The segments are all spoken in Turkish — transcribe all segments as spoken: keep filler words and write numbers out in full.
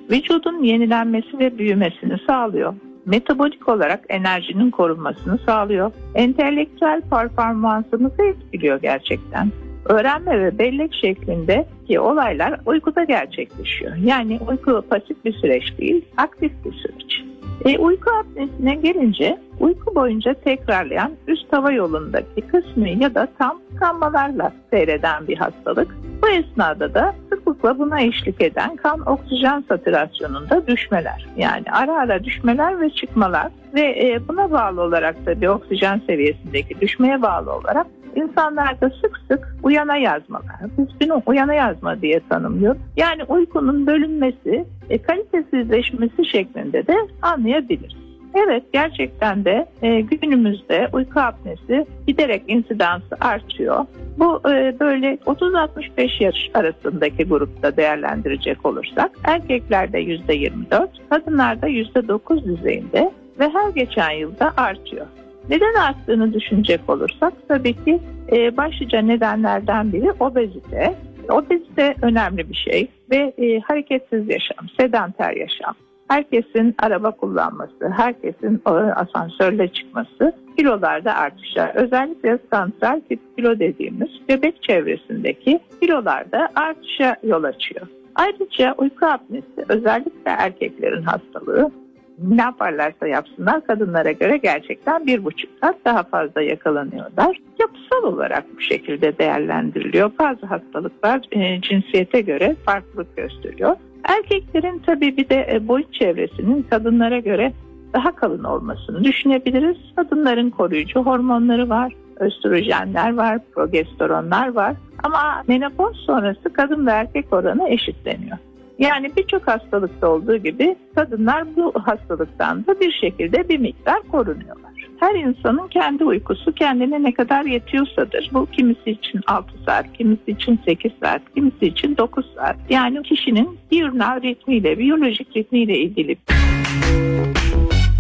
vücudun yenilenmesi ve büyümesini sağlıyor. Metabolik olarak enerjinin korunmasını sağlıyor. Entelektüel performansımızı etkiliyor gerçekten. Öğrenme ve bellek şeklindeki olaylar uykuda gerçekleşiyor. Yani uyku pasif bir süreç değil, aktif bir süreç. E, uyku apnesine gelince uyku boyunca tekrarlayan üst hava yolundaki kısmi ya da tam tıkanmalarla seyreden bir hastalık. Bu esnada da sıklıkla buna eşlik eden kan oksijen satürasyonunda düşmeler, yani ara ara düşmeler ve çıkmalar ve e, buna bağlı olarak da bir oksijen seviyesindeki düşmeye bağlı olarak İnsanlarda sık sık uyana yazmalar. Biz bunu uyana yazma diye tanımlıyoruz. Yani uykunun bölünmesi, e, kalitesizleşmesi şeklinde de anlayabiliriz. Evet, gerçekten de e, günümüzde uyku apnesi giderek insidansı artıyor. Bu e, böyle otuz altmış beş yaş arasındaki grupta değerlendirecek olursak erkeklerde yüzde yirmi dört, kadınlarda yüzde dokuz düzeyinde ve her geçen yılda artıyor. Neden arttığını düşünecek olursak tabii ki e, başlıca nedenlerden biri obezite. Obezite önemli bir şey ve e, hareketsiz yaşam, sedanter yaşam. Herkesin araba kullanması, herkesin e, asansörle çıkması kilolarda artışlar. Özellikle santral tip kilo dediğimiz göbek çevresindeki kilolarda artışa yol açıyor. Ayrıca uyku apnesi özellikle erkeklerin hastalığı. Ne yaparlarsa yapsınlar kadınlara göre gerçekten bir buçuk kat daha fazla yakalanıyorlar. Yapısal olarak bu şekilde değerlendiriliyor. Bazı hastalıklar e, cinsiyete göre farklılık gösteriyor. Erkeklerin tabii bir de e, boyun çevresinin kadınlara göre daha kalın olmasını düşünebiliriz. Kadınların koruyucu hormonları var, östrojenler var, progesteronlar var. Ama menopoz sonrası kadın ve erkek oranı eşitleniyor. Yani birçok hastalıkta olduğu gibi kadınlar bu hastalıktan da bir şekilde bir miktar korunuyorlar. Her insanın kendi uykusu kendine ne kadar yetiyorsadır. Bu kimisi için altı saat, kimisi için sekiz saat, kimisi için dokuz saat. Yani kişinin biyolojik ritmiyle, biyolojik ritmiyle ilgili.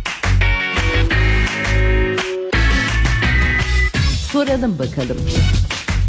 Soralım bakalım.